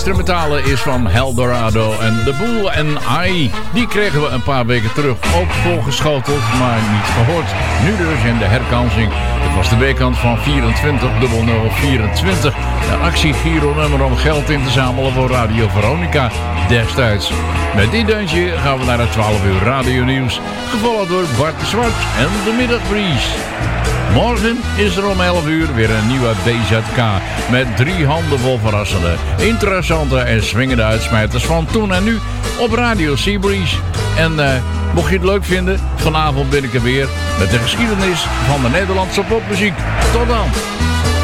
instrumentale is van Eldorado en The Boel en I. Die kregen we een paar weken terug ook volgeschoteld, maar niet gehoord. Nu dus in de herkansing. Het was de B-kant van 240024. De actie Giro-nummer om geld in te zamelen voor Radio Veronica destijds. Met dit deuntje gaan we naar het 12 uur radio nieuws. Gevolgd door Bart de Zwart en de Middagbreeze. Morgen is er om 11 uur weer een nieuwe BZK met 3 handen vol verrassende, interessante en swingende uitsmijters van toen en nu op Radio Seabreeze. En mocht je het leuk vinden, vanavond ben ik er weer met de geschiedenis van de Nederlandse popmuziek. Tot dan!